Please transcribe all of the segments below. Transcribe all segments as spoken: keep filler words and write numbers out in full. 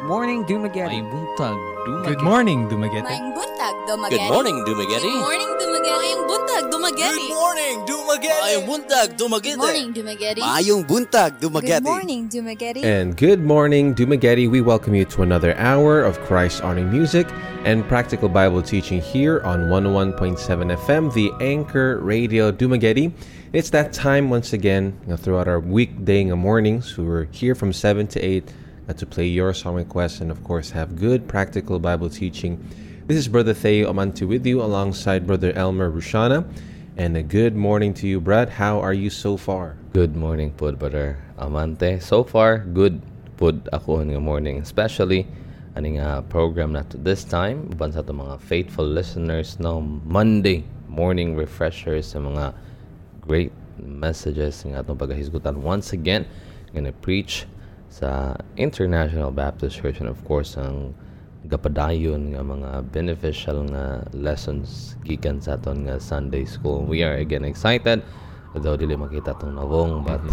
morning, Dumageddon. May buntag, Dumageddon. Good morning, Dumaguete. Maing buntag, Dumageddon. Good morning, Dumageddon. Good morning, Dumageddon. Maing buntag, Dumageddon. Good morning, Dumageddon. Ayong buntag, Dumageddon. Good morning, Dumageddon. Mayong buntag, Dumageddon. Good morning, Dumageddon. And good morning, Dumageddon. We welcome you to another hour of Christ-honoring music and practical Bible teaching here on one oh one point seven F M, the Anchor Radio Dumageddon. It's that time once again, you know, throughout our weekday mornings. We were here from seven to eight uh, to play your song requests and, of course, have good practical Bible teaching. This is Brother Theo Amante with you alongside Brother Elmer Rushana. And a good morning to you, Brad. How are you so far? Good morning po, Brother Amante. So far, good po ako ng morning. Especially, aning uh, program na to this time. Uban sa itong mga faithful listeners no Monday morning refreshers sa mga great messages ng atong paghahisgutan. Once again, I'm gonna preach sa International Baptist Church and of course, ang gapadayon nga mga beneficial nga lessons gikan sa aton nga Sunday school. We are again excited. Although dili makita tong nawong, but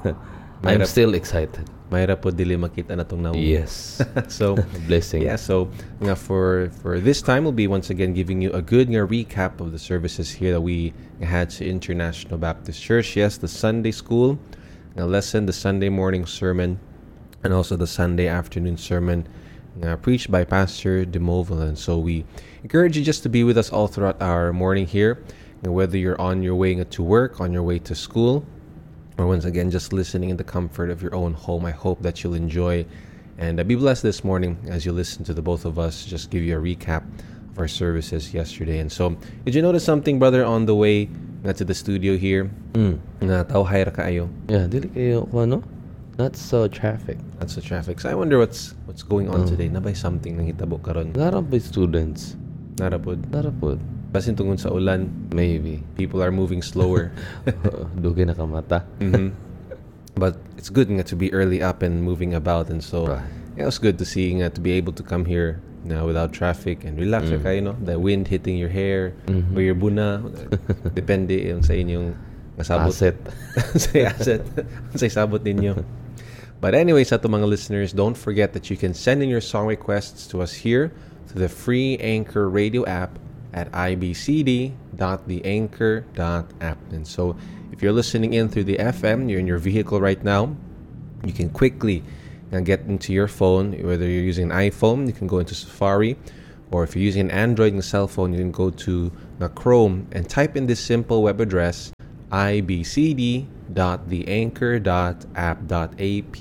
I'm still excited. Mayra po dili makita na tong nawong. Yes. So, blessing. Yeah, so nga for for this time we'll be once again giving you a good nga recap of the services here that we had to International Baptist Church. Yes, the Sunday school nga lesson, the Sunday morning sermon, and also the Sunday afternoon sermon uh, preached by Pastor Demoval. And so we encourage you just to be with us all throughout our morning here, and whether you're on your way to work, on your way to school, or once again just listening in the comfort of your own home. I hope that you'll enjoy and uh, be blessed this morning as you listen to the both of us just give you a recap of our services yesterday. And so, did you notice something, brother, on the way uh, to the studio here? Mm. Na tawhay ra kaayo. Yeah, dili kayo ko ano? Not so traffic. That's the traffic. So I wonder what's what's going on mm. today. Nabay something nang hitabo karon. Nara ba students? Nara pod. Nara pod. Basin tungod sa ulan, maybe people are moving slower. Dugay na kamata. Mm-hmm. But it's good nga to be early up and moving about, and so right. Yeah, it was good to see nga to be able to come here now without traffic and relax mm. kayo, no? The wind hitting your hair mm-hmm. or your buna, depende yung sa inyong nasabot. Asset. Sa asset. Sa sabot ninyo. But anyway, sa to mga listeners, don't forget that you can send in your song requests to us here to the free Anchor Radio app at i b c d dot the anchor dot app. And so if you're listening in through the F M, you're in your vehicle right now, you can quickly uh, get into your phone. Whether you're using an iPhone, you can go into Safari, or if you're using an Android and cell phone, you can go to uh, Chrome and type in this simple web address i b c d dot the anchor dot app dot app.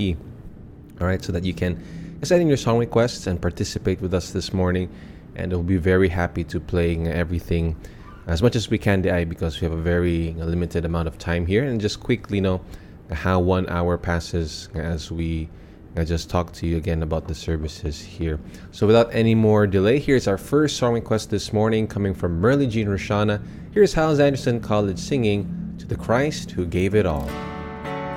All right, so that you can send in your song requests and participate with us this morning. And we'll be very happy to play everything as much as we can, because we have a very limited amount of time here. And just quickly know how one hour passes as we just talk to you again about the services here. So without any more delay, here's our first song request this morning coming from Merle Jean Roshana. Here's Hal Anderson College singing To the Christ Who Gave It All.